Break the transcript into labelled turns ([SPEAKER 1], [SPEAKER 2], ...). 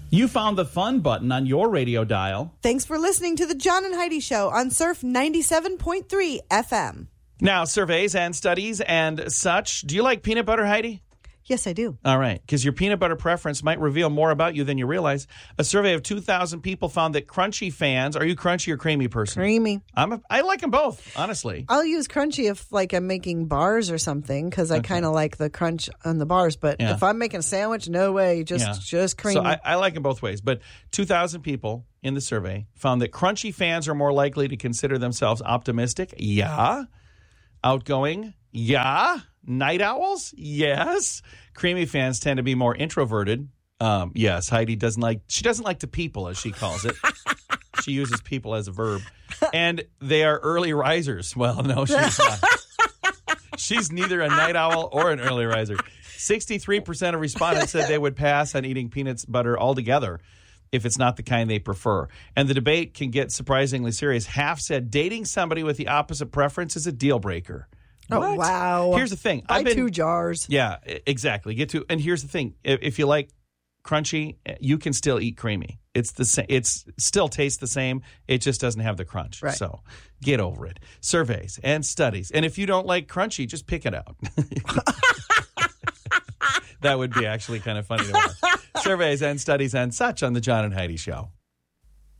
[SPEAKER 1] You found the fun button on your radio dial.
[SPEAKER 2] Thanks for listening to the John and Heidi Show on Surf 97.3 FM.
[SPEAKER 1] Now, surveys and studies and such. Do you like peanut butter, Heidi?
[SPEAKER 2] Yes, I do.
[SPEAKER 1] All right, because your peanut butter preference might reveal more about you than you realize. A survey of 2,000 people found that crunchy fans, are you crunchy or creamy person?
[SPEAKER 2] Creamy.
[SPEAKER 1] I like them both, honestly.
[SPEAKER 2] I'll use crunchy if I'm making bars or something because I kind of like the crunch on the bars. But if I'm making a sandwich, no way, just creamy.
[SPEAKER 1] So I like them both ways. But 2,000 people in the survey found that crunchy fans are more likely to consider themselves optimistic. Yeah. Outgoing. Yeah. Night owls? Yes. Creamy fans tend to be more introverted. Yes. Heidi doesn't like to people, as she calls it. She uses people as a verb. And they are early risers. Well, no, she's not. She's neither a night owl or an early riser. 63% of respondents said they would pass on eating peanut butter altogether if it's not the kind they prefer. And the debate can get surprisingly serious. Half said dating somebody with the opposite preference is a deal breaker.
[SPEAKER 2] Oh,
[SPEAKER 1] what?
[SPEAKER 2] wow.
[SPEAKER 1] Here's the thing.
[SPEAKER 2] Buy 2 jars.
[SPEAKER 1] Yeah, exactly. And here's the thing. If you like crunchy, you can still eat creamy. It's the same. It's still tastes the same. It just doesn't have the crunch.
[SPEAKER 2] Right.
[SPEAKER 1] So get over it. Surveys and studies. And if you don't like crunchy, just pick it out. That would be actually kind of funny to watch. Surveys and studies and such on the John and Heidi Show.